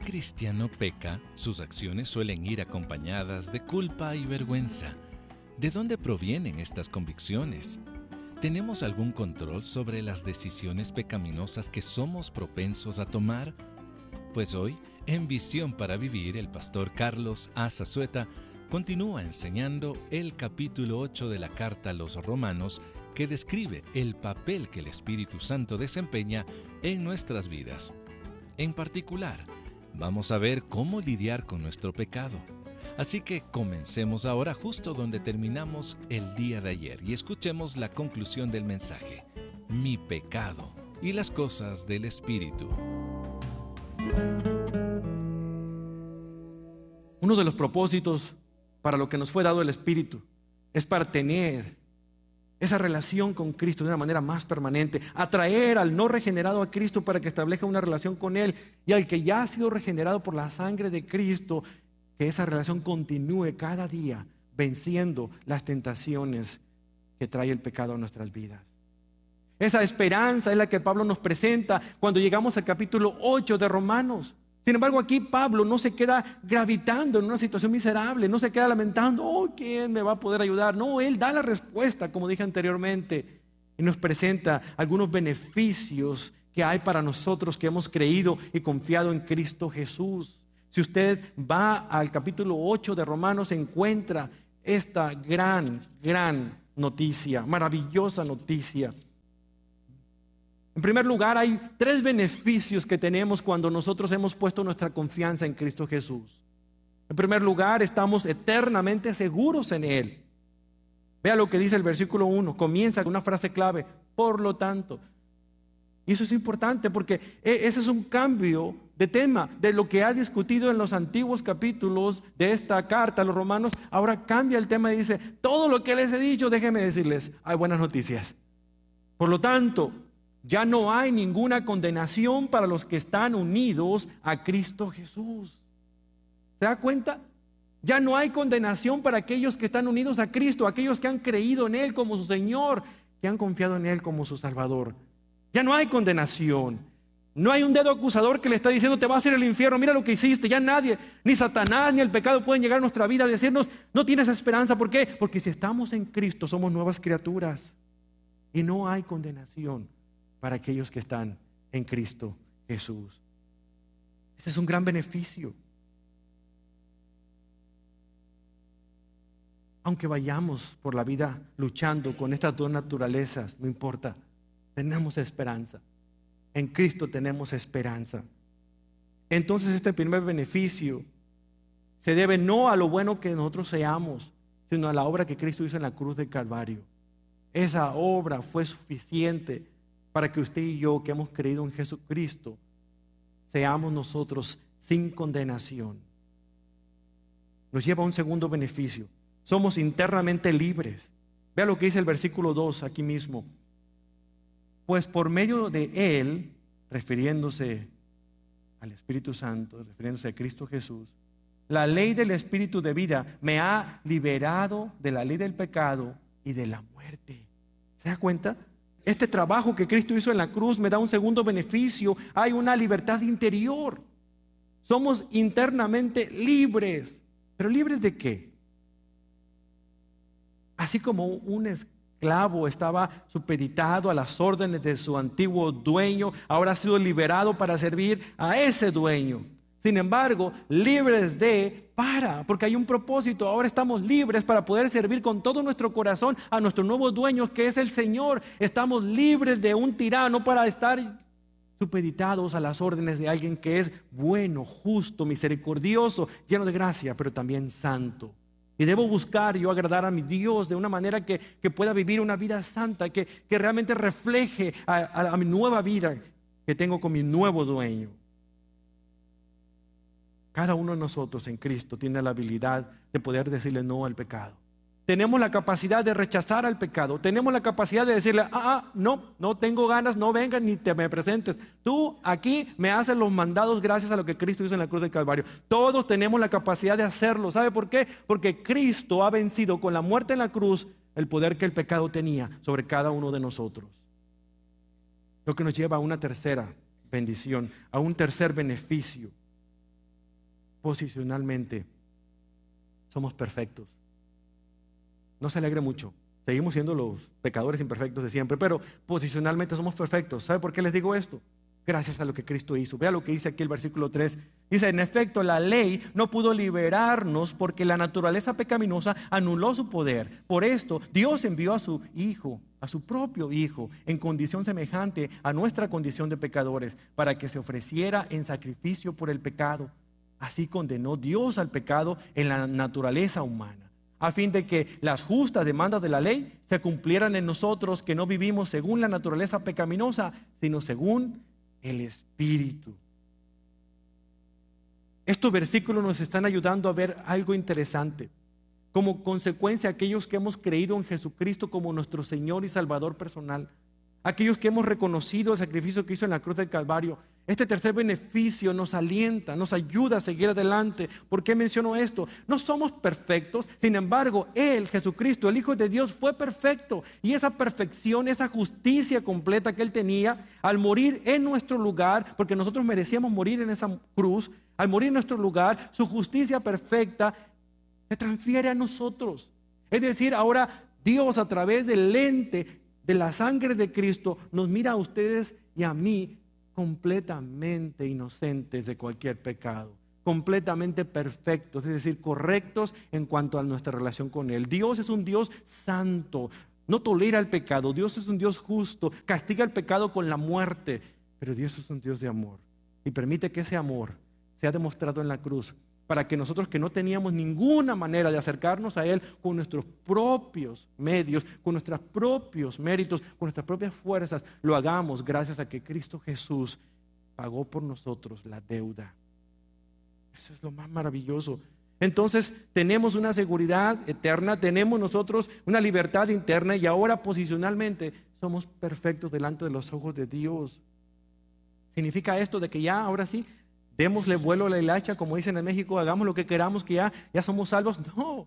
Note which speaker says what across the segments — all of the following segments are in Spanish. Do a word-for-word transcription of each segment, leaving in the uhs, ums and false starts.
Speaker 1: cristiano peca, sus acciones suelen ir acompañadas de culpa y vergüenza. ¿De dónde provienen estas convicciones? ¿Tenemos algún control sobre las decisiones pecaminosas que somos propensos a tomar? Pues hoy, en Visión para Vivir, el pastor Carlos A. Zazueta continúa enseñando el capítulo ocho de la carta a los Romanos, que describe el papel que el Espíritu Santo desempeña en nuestras vidas. En particular, vamos a ver cómo lidiar con nuestro pecado. Así que comencemos ahora justo donde terminamos el día de ayer y escuchemos la conclusión del mensaje: mi pecado y las cosas del Espíritu.
Speaker 2: Uno de los propósitos para lo que nos fue dado el Espíritu es para tener esa relación con Cristo de una manera más permanente, atraer al no regenerado a Cristo para que establezca una relación con Él, y al que ya ha sido regenerado por la sangre de Cristo, que esa relación continúe cada día venciendo las tentaciones que trae el pecado a nuestras vidas. Esa esperanza es la que Pablo nos presenta cuando llegamos al capítulo ocho de Romanos. Sin embargo, aquí Pablo no se queda gravitando en una situación miserable, no se queda lamentando, oh, ¿quién me va a poder ayudar? No, él da la respuesta, como dije anteriormente, y nos presenta algunos beneficios que hay para nosotros que hemos creído y confiado en Cristo Jesús. Si usted va al capítulo ocho de Romanos, encuentra esta gran, gran noticia, maravillosa noticia. En primer lugar, hay tres beneficios que tenemos cuando nosotros hemos puesto nuestra confianza en Cristo Jesús. En primer lugar, estamos eternamente seguros en Él. Vea lo que dice el versículo uno, comienza con una frase clave: por lo tanto. Y eso es importante porque ese es un cambio de tema de lo que ha discutido en los antiguos capítulos de esta carta a los Romanos. Ahora cambia el tema y dice: todo lo que les he dicho, déjenme decirles, hay buenas noticias. Por lo tanto, ya no hay ninguna condenación para los que están unidos a Cristo Jesús. ¿Se da cuenta? Ya no hay condenación para aquellos que están unidos a Cristo, aquellos que han creído en Él como su Señor, que han confiado en Él como su Salvador. Ya no hay condenación. No hay un dedo acusador que le está diciendo: te vas a ir al infierno, mira lo que hiciste. Ya nadie, ni Satanás ni el pecado pueden llegar a nuestra vida a decirnos: no tienes esperanza. ¿Por qué? Porque si estamos en Cristo somos nuevas criaturas y no hay condenación para aquellos que están en Cristo Jesús. Ese es un gran beneficio. Aunque vayamos por la vida luchando con estas dos naturalezas, no importa, tenemos esperanza. En Cristo tenemos esperanza. Entonces este primer beneficio se debe no a lo bueno que nosotros seamos, sino a la obra que Cristo hizo en la cruz del Calvario. Esa obra fue suficiente para que usted y yo, que hemos creído en Jesucristo, seamos nosotros sin condenación. Nos lleva a un segundo beneficio: somos internamente libres. Vea lo que dice el versículo dos aquí mismo. Pues por medio de Él, refiriéndose al Espíritu Santo, refiriéndose a Cristo Jesús, la ley del Espíritu de vida me ha liberado de la ley del pecado y de la muerte. ¿Se da cuenta? Este trabajo que Cristo hizo en la cruz me da un segundo beneficio. Hay una libertad interior. Somos internamente libres. ¿Pero libres de qué? Así como un esclavo estaba supeditado a las órdenes de su antiguo dueño, ahora ha sido liberado para servir a ese dueño. Sin embargo, libres de para, porque hay un propósito. Ahora estamos libres para poder servir con todo nuestro corazón a nuestro nuevo dueño, que es el Señor. Estamos libres de un tirano para estar supeditados a las órdenes de alguien que es bueno, justo, misericordioso, lleno de gracia, pero también santo. Y debo buscar yo agradar a mi Dios de una manera que, que pueda vivir una vida santa, que, que realmente refleje a, a, a mi nueva vida que tengo con mi nuevo dueño. Cada uno de nosotros en Cristo tiene la habilidad de poder decirle no al pecado. Tenemos la capacidad de rechazar al pecado. Tenemos la capacidad de decirle: ah, ah, no, no tengo ganas, no vengas ni te me presentes. Tú aquí me haces los mandados gracias a lo que Cristo hizo en la cruz del Calvario. Todos tenemos la capacidad de hacerlo. ¿Sabe por qué? Porque Cristo ha vencido con la muerte en la cruz el poder que el pecado tenía sobre cada uno de nosotros. Lo que nos lleva a una tercera bendición, a un tercer beneficio. posicionalmente somos perfectos. No se alegre mucho. Seguimos siendo los pecadores imperfectos de siempre, pero posicionalmente somos perfectos. ¿Sabe por qué les digo esto? Gracias a lo que Cristo hizo. Vea lo que dice aquí el versículo tres. Dice, en efecto, la ley no pudo liberarnos porque la naturaleza pecaminosa anuló su poder. Por esto, Dios envió a su Hijo, a su propio Hijo, en condición semejante a nuestra condición de pecadores, para que se ofreciera en sacrificio por el pecado. Así condenó Dios al pecado en la naturaleza humana, a fin de que las justas demandas de la ley se cumplieran en nosotros, que no vivimos según la naturaleza pecaminosa, sino según el Espíritu. Estos versículos nos están ayudando a ver algo interesante. Como consecuencia, aquellos que hemos creído en Jesucristo como nuestro Señor y Salvador personal, aquellos que hemos reconocido el sacrificio que hizo en la cruz del Calvario, este tercer beneficio nos alienta, nos ayuda a seguir adelante. ¿Por qué menciono esto? No somos perfectos, sin embargo, Él, Jesucristo, el Hijo de Dios, fue perfecto. Y esa perfección, esa justicia completa que Él tenía, al morir en nuestro lugar, porque nosotros merecíamos morir en esa cruz, al morir en nuestro lugar, su justicia perfecta se transfiere a nosotros. Es decir, ahora Dios, a través del lente de la sangre de Cristo, nos mira a ustedes y a mí completamente inocentes de cualquier pecado, completamente perfectos, es decir, correctos en cuanto a nuestra relación con Él. Dios es un Dios santo, no tolera el pecado. Dios es un Dios justo, castiga el pecado con la muerte, pero Dios es un Dios de amor y permite que ese amor sea demostrado en la cruz, para que nosotros, que no teníamos ninguna manera de acercarnos a Él con nuestros propios medios, con nuestros propios méritos, con nuestras propias fuerzas, lo hagamos gracias a que Cristo Jesús pagó por nosotros la deuda. Eso es lo más maravilloso. Entonces tenemos una seguridad eterna, tenemos nosotros una libertad interna, y ahora posicionalmente somos perfectos delante de los ojos de Dios. ¿Significa esto de que ya, ahora sí, démosle vuelo a la hilacha, como dicen en México, hagamos lo que queramos, que ya, ya somos salvos? No,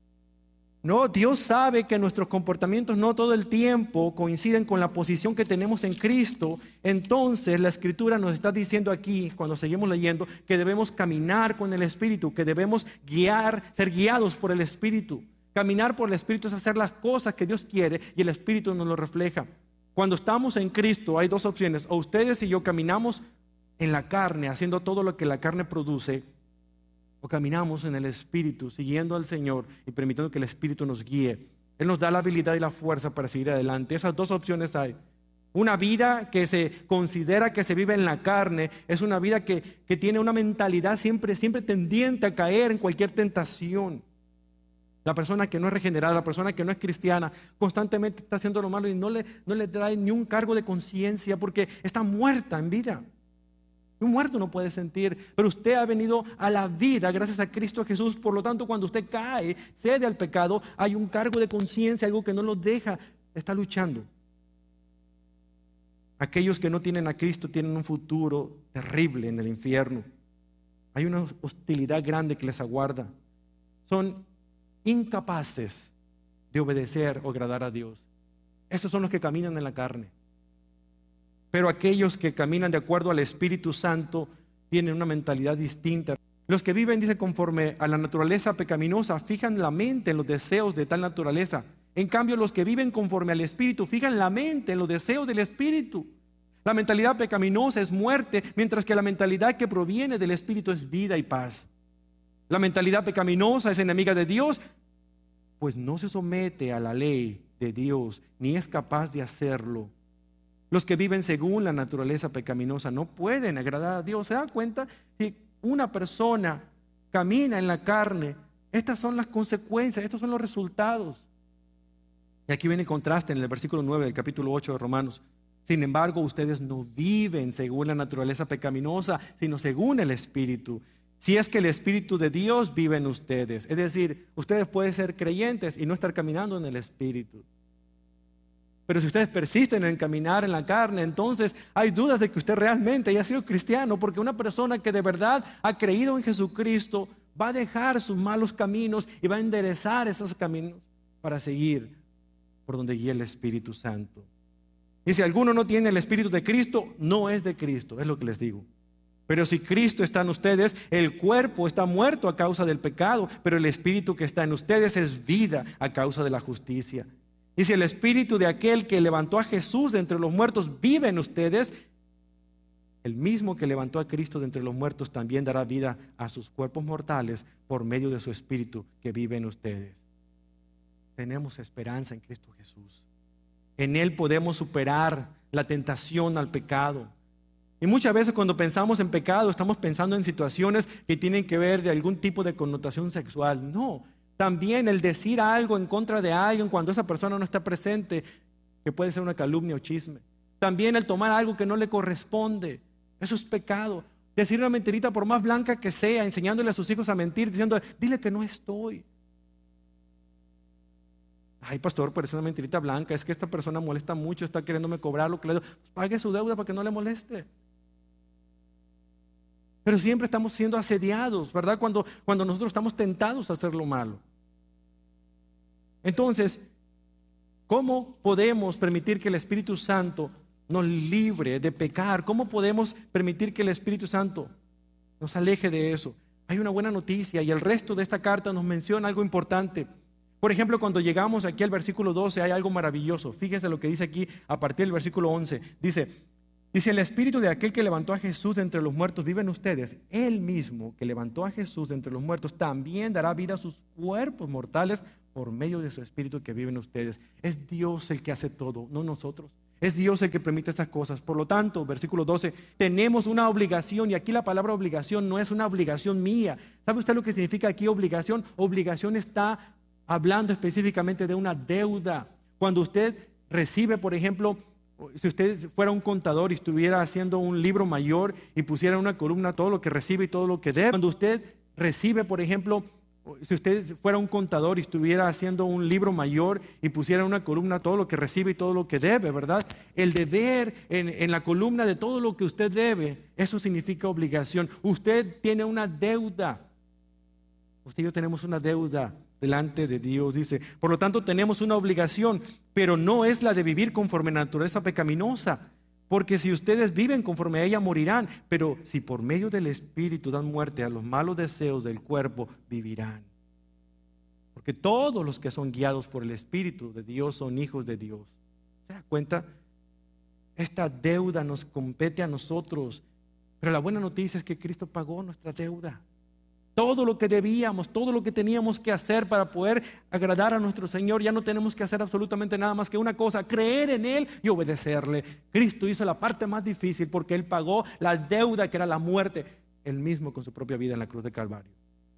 Speaker 2: no, Dios sabe que nuestros comportamientos no todo el tiempo coinciden con la posición que tenemos en Cristo. Entonces la Escritura nos está diciendo aquí, cuando seguimos leyendo, que debemos caminar con el Espíritu, que debemos guiar, ser guiados por el Espíritu. Caminar por el Espíritu es hacer las cosas que Dios quiere, y el Espíritu nos lo refleja. Cuando estamos en Cristo hay dos opciones: o ustedes y yo caminamos en la carne, haciendo todo lo que la carne produce, o caminamos en el Espíritu, siguiendo al Señor y permitiendo que el Espíritu nos guíe. Él nos da la habilidad y la fuerza para seguir adelante. Esas dos opciones hay. Una vida que se considera que se vive en la carne es una vida que, que tiene una mentalidad siempre, siempre tendiente a caer en cualquier tentación. La persona que no es regenerada, la persona que no es cristiana, constantemente está haciendo lo malo y no le, no le trae ni un cargo de conciencia, porque está muerta en vida. Un muerto no puede sentir, pero usted ha venido a la vida gracias a Cristo Jesús. Por lo tanto, cuando usted cae, cede al pecado, hay un cargo de conciencia, algo que no lo deja, está luchando. Aquellos que no tienen a Cristo tienen un futuro terrible en el infierno. Hay una hostilidad grande que les aguarda. Son incapaces de obedecer o agradar a Dios. Esos son los que caminan en la carne. Pero aquellos que caminan de acuerdo al Espíritu Santo tienen una mentalidad distinta. Los que viven, dice, conforme a la naturaleza pecaminosa, fijan la mente en los deseos de tal naturaleza. En cambio, los que viven conforme al Espíritu fijan la mente en los deseos del Espíritu. La mentalidad pecaminosa es muerte, mientras que la mentalidad que proviene del Espíritu es vida y paz. La mentalidad pecaminosa es enemiga de Dios, pues no se somete a la ley de Dios, ni es capaz de hacerlo. Los que viven según la naturaleza pecaminosa no pueden agradar a Dios. ¿Se da cuenta? Si una persona camina en la carne, estas son las consecuencias, estos son los resultados. Y aquí viene el contraste en el versículo nueve del capítulo ocho de Romanos. Sin embargo, ustedes no viven según la naturaleza pecaminosa, sino según el Espíritu. Si es que el Espíritu de Dios vive en ustedes. Es decir, ustedes pueden ser creyentes y no estar caminando en el Espíritu. Pero si ustedes persisten en caminar en la carne, entonces hay dudas de que usted realmente haya sido cristiano, porque una persona que de verdad ha creído en Jesucristo va a dejar sus malos caminos y va a enderezar esos caminos para seguir por donde guía el Espíritu Santo. Y si alguno no tiene el Espíritu de Cristo, no es de Cristo, es lo que les digo. Pero si Cristo está en ustedes, el cuerpo está muerto a causa del pecado, pero el espíritu que está en ustedes es vida a causa de la justicia. Y si el espíritu de aquel que levantó a Jesús de entre los muertos vive en ustedes, el mismo que levantó a Cristo de entre los muertos también dará vida a sus cuerpos mortales por medio de su espíritu que vive en ustedes. Tenemos esperanza en Cristo Jesús. En Él podemos superar la tentación al pecado. Y muchas veces cuando pensamos en pecado estamos pensando en situaciones que tienen que ver de algún tipo de connotación sexual. No, también el decir algo en contra de alguien cuando esa persona no está presente, que puede ser una calumnia o chisme. También el tomar algo que no le corresponde, eso es pecado. Decir una mentirita por más blanca que sea, enseñándole a sus hijos a mentir, diciendo, dile que no estoy. Ay, pastor, pero es una mentirita blanca, es que esta persona molesta mucho, está queriéndome cobrar lo que le doy. Pues pague su deuda para que no le moleste. Pero siempre estamos siendo asediados, ¿verdad? Cuando, cuando nosotros estamos tentados a hacer lo malo. Entonces, ¿cómo podemos permitir que el Espíritu Santo nos libre de pecar? ¿Cómo podemos permitir que el Espíritu Santo nos aleje de eso? Hay una buena noticia y el resto de esta carta nos menciona algo importante. Por ejemplo, cuando llegamos aquí al versículo doce hay algo maravilloso. Fíjense lo que dice aquí a partir del versículo once. Dice, dice, el espíritu de aquel que levantó a Jesús de entre los muertos vive en ustedes. Él mismo que levantó a Jesús de entre los muertos también dará vida a sus cuerpos mortales por medio de su espíritu que vive en ustedes. Es Dios el que hace todo, no nosotros. Es Dios el que permite esas cosas. Por lo tanto, versículo doce, tenemos una obligación, y aquí la palabra obligación no es una obligación mía. ¿Sabe usted lo que significa aquí obligación? Obligación está hablando específicamente de una deuda. Cuando usted recibe, por ejemplo, si usted fuera un contador y estuviera haciendo un libro mayor y pusiera en una columna todo lo que recibe y todo lo que debe. Cuando usted recibe, por ejemplo, si usted fuera un contador y estuviera haciendo un libro mayor y pusiera en una columna todo lo que recibe y todo lo que debe, ¿verdad? El deber en, en la columna de todo lo que usted debe, eso significa obligación. Usted tiene una deuda. Usted y yo tenemos una deuda delante de Dios, dice. Por lo tanto, tenemos una obligación, pero no es la de vivir conforme a la naturaleza pecaminosa. Porque si ustedes viven conforme a ella, morirán. Pero si por medio del Espíritu dan muerte a los malos deseos del cuerpo, vivirán. Porque todos los que son guiados por el Espíritu de Dios son hijos de Dios. ¿Se da cuenta? Esta deuda nos compete a nosotros. Pero la buena noticia es que Cristo pagó nuestra deuda. Todo lo que debíamos, todo lo que teníamos que hacer para poder agradar a nuestro Señor, ya no tenemos que hacer absolutamente nada más que una cosa, creer en Él y obedecerle. Cristo hizo la parte más difícil porque Él pagó la deuda que era la muerte, Él mismo con su propia vida en la cruz de Calvario.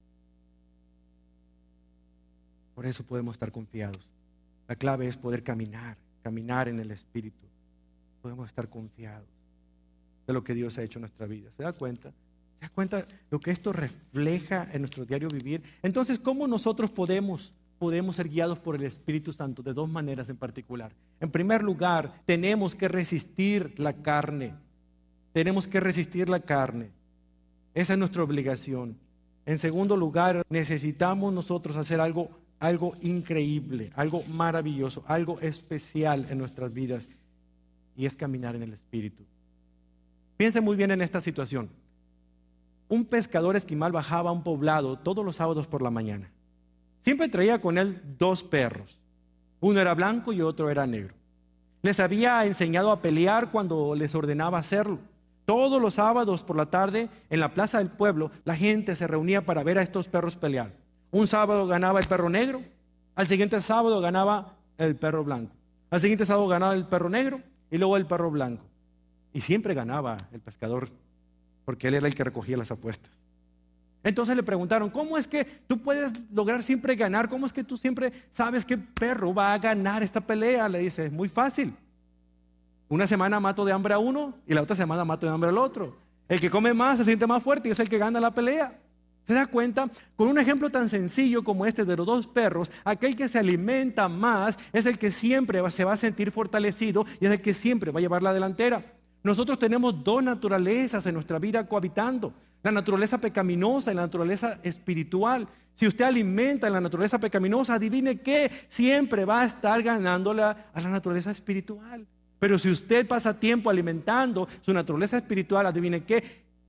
Speaker 2: Por eso podemos estar confiados. La clave es poder caminar, caminar en el Espíritu. Podemos estar confiados de lo que Dios ha hecho en nuestra vida. ¿Se da cuenta? ¿Se da cuenta lo que esto refleja en nuestro diario vivir? Entonces, ¿cómo nosotros podemos, podemos ser guiados por el Espíritu Santo? De dos maneras en particular. En primer lugar, tenemos que resistir la carne. Tenemos que resistir la carne. Esa es nuestra obligación. En segundo lugar, necesitamos nosotros hacer algo, algo increíble, algo maravilloso, algo especial en nuestras vidas. Y es caminar en el Espíritu. Piensen muy bien en esta situación. Un pescador esquimal bajaba a un poblado todos los sábados por la mañana. Siempre traía con él dos perros. Uno era blanco y otro era negro. Les había enseñado a pelear cuando les ordenaba hacerlo. Todos los sábados por la tarde, en la plaza del pueblo, la gente se reunía para ver a estos perros pelear. Un sábado ganaba el perro negro, al siguiente sábado ganaba el perro blanco. Al siguiente sábado ganaba el perro negro y luego el perro blanco. Y siempre ganaba el pescador, porque él era el que recogía las apuestas. Entonces le preguntaron, ¿cómo es que tú puedes lograr siempre ganar? ¿Cómo es que tú siempre sabes qué perro va a ganar esta pelea? Le dice, es muy fácil. Una semana mato de hambre a uno y la otra semana mato de hambre al otro. El que come más se siente más fuerte y es el que gana la pelea. ¿Se da cuenta? Con un ejemplo tan sencillo como este de los dos perros, aquel que se alimenta más es el que siempre se va a sentir fortalecido y es el que siempre va a llevar la delantera. Nosotros tenemos dos naturalezas en nuestra vida cohabitando, la naturaleza pecaminosa y la naturaleza espiritual. Si usted alimenta en la naturaleza pecaminosa, adivine qué, siempre va a estar ganándola a la naturaleza espiritual. Pero si usted pasa tiempo alimentando su naturaleza espiritual, adivine qué,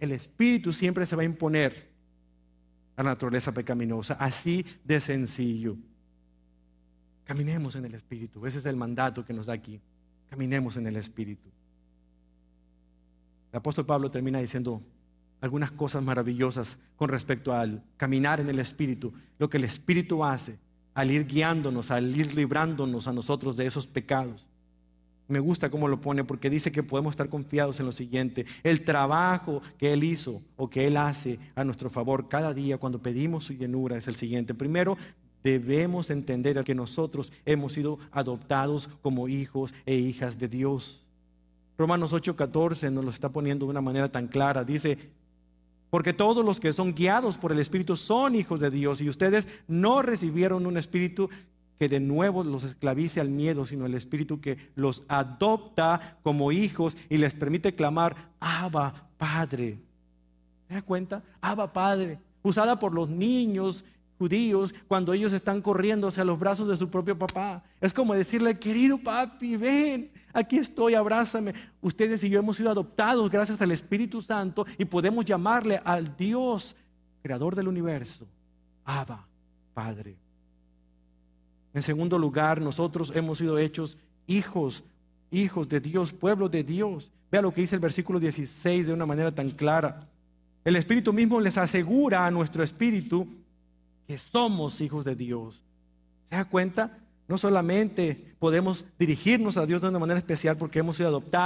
Speaker 2: el espíritu siempre se va a imponer a la naturaleza pecaminosa, así de sencillo. Caminemos en el espíritu, ese es el mandato que nos da aquí. Caminemos en el espíritu. El apóstol Pablo termina diciendo algunas cosas maravillosas con respecto al caminar en el espíritu, lo que el espíritu hace al ir guiándonos, al ir librándonos a nosotros de esos pecados. Me gusta cómo lo pone, porque dice que podemos estar confiados en lo siguiente: el trabajo que Él hizo o que Él hace a nuestro favor cada día cuando pedimos su llenura es el siguiente. Primero, debemos entender que nosotros hemos sido adoptados como hijos e hijas de Dios. Romanos ocho catorce nos lo está poniendo de una manera tan clara. Dice: porque todos los que son guiados por el Espíritu son hijos de Dios, y ustedes no recibieron un espíritu que de nuevo los esclavice al miedo, sino el Espíritu que los adopta como hijos y les permite clamar: Abba, Padre. ¿Se da cuenta? Abba, Padre, usada por los niños judíos cuando ellos están corriendo hacia los brazos de su propio papá. Es como decirle: querido papi, ven, aquí estoy, abrázame. Ustedes y yo hemos sido adoptados gracias al Espíritu Santo y podemos llamarle al Dios, creador del universo, Abba, Padre. En segundo lugar, nosotros hemos sido hechos hijos, hijos de Dios, pueblo de Dios. Vea lo que dice el versículo dieciséis de una manera tan clara. El Espíritu mismo les asegura a nuestro espíritu que somos hijos de Dios. ¿Se da cuenta? No solamente podemos dirigirnos a Dios de una manera especial porque hemos sido adoptados